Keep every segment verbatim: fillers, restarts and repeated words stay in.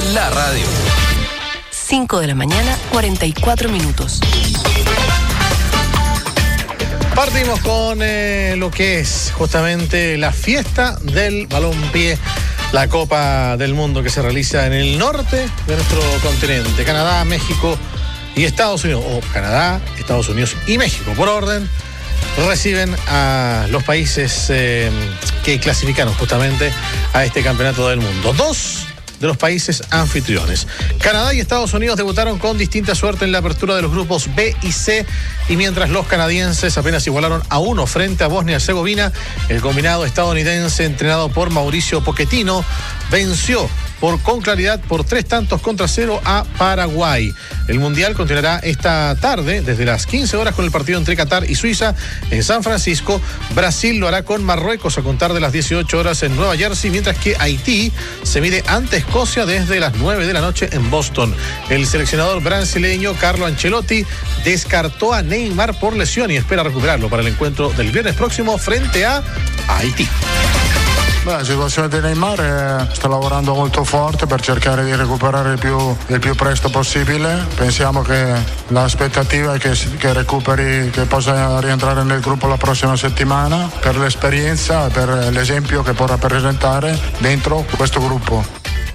la radio. cinco de la mañana, cuarenta y cuatro minutos. Partimos con eh, lo que es justamente la fiesta del balompié, la Copa del Mundo que se realiza en el norte de nuestro continente, Canadá, México y Estados Unidos, o Canadá, Estados Unidos y México, por orden, reciben a los países eh, que clasificaron justamente a este campeonato del mundo. Dos de los países anfitriones. Canadá y Estados Unidos debutaron con distinta suerte en la apertura de los grupos B y C, y mientras los canadienses apenas igualaron a uno frente a Bosnia y Herzegovina, el combinado estadounidense entrenado por Mauricio Pochettino venció por con claridad por tres tantos contra cero a Paraguay. El Mundial continuará esta tarde desde las quince horas con el partido entre Qatar y Suiza en San Francisco. Brasil lo hará con Marruecos a contar de las dieciocho horas en Nueva Jersey, mientras que Haití se mide ante Escocia desde las nueve de la noche en Boston. El seleccionador brasileño Carlo Ancelotti descartó a Neymar por lesión y espera recuperarlo para el encuentro del viernes próximo frente a Haití. Beh, la situazione di Neymar è, sta lavorando molto forte per cercare di recuperare il più, il più presto possibile. Pensiamo che l'aspettativa è che, che recuperi, che possa rientrare nel gruppo la prossima settimana per l'esperienza e per l'esempio che può rappresentare dentro questo gruppo.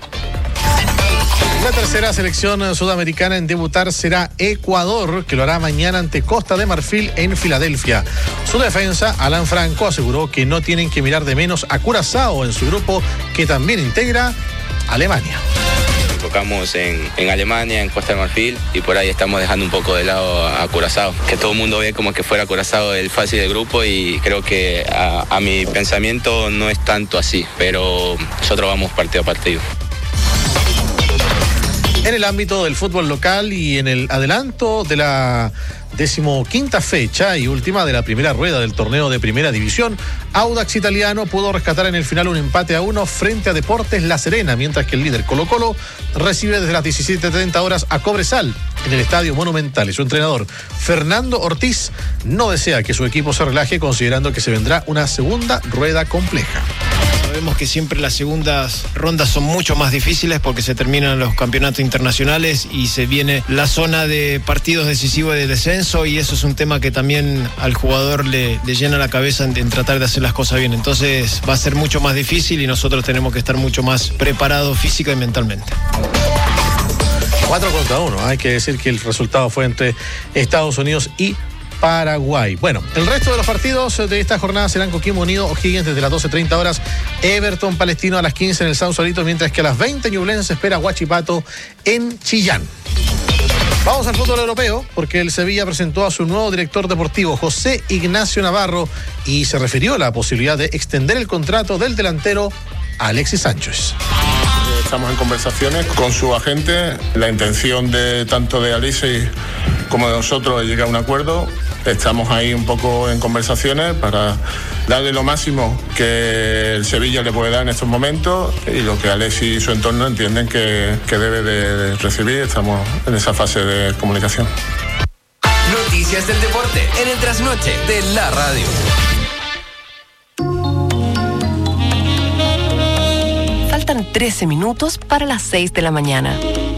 La tercera selección sudamericana en debutar será Ecuador, que lo hará mañana ante Costa de Marfil en Filadelfia. Su defensa, Alan Franco, aseguró que no tienen que mirar de menos a Curazao en su grupo, que también integra Alemania. Nos enfocamos en, en Alemania, en Costa de Marfil, y por ahí estamos dejando un poco de lado a Curazao. Que todo el mundo ve como que fuera Curazao el fácil del grupo, y creo que a, a mi pensamiento no es tanto así, pero nosotros vamos partido a partido. En el ámbito del fútbol local y en el adelanto de la decimoquinta fecha y última de la primera rueda del torneo de primera división, Audax Italiano pudo rescatar en el final un empate a uno frente a Deportes La Serena, mientras que el líder Colo Colo recibe desde las diecisiete treinta horas a Cobresal en el Estadio Monumental, y su entrenador Fernando Ortiz no desea que su equipo se relaje, considerando que se vendrá una segunda rueda compleja. Sabemos que siempre las segundas rondas son mucho más difíciles porque se terminan los campeonatos internacionales y se viene la zona de partidos decisivos de descenso, y eso es un tema que también al jugador le, le llena la cabeza en, en tratar de hacer las cosas bien. Entonces va a ser mucho más difícil y nosotros tenemos que estar mucho más preparados física y mentalmente. Cuatro contra uno. Hay que decir que el resultado fue entre Estados Unidos y Paraguay. Bueno, el resto de los partidos de esta jornada serán Coquimbo Unido O'Higgins desde las doce treinta horas, Everton Palestino a las quince en el Sausalito, mientras que a las veinte Ñublense espera Huachipato en Chillán. Vamos al fútbol europeo, porque el Sevilla presentó a su nuevo director deportivo, José Ignacio Navarro, y se refirió a la posibilidad de extender el contrato del delantero Alexis Sánchez. Estamos en conversaciones con su agente. La intención de tanto de Alexis como de nosotros es llegar a un acuerdo. Estamos ahí un poco en conversaciones para darle lo máximo que el Sevilla le puede dar en estos momentos y lo que Alexis y su entorno entienden que, que debe de recibir. Estamos en esa fase de comunicación. Noticias del deporte en el trasnoche de la radio. Faltan trece minutos para las seis de la mañana.